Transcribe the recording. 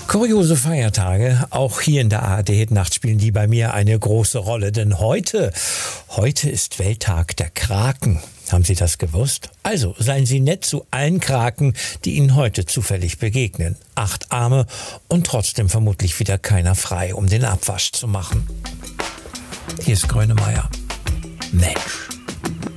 Kuriose Feiertage, auch hier in der ARD-Nacht spielen die bei mir eine große Rolle, denn heute ist Welttag der Kraken. Haben Sie das gewusst? Also seien Sie nett zu allen Kraken, die Ihnen heute zufällig begegnen. 8 Arme und trotzdem vermutlich wieder keiner frei, um den Abwasch zu machen. Hier ist Grönemeyer. Mensch.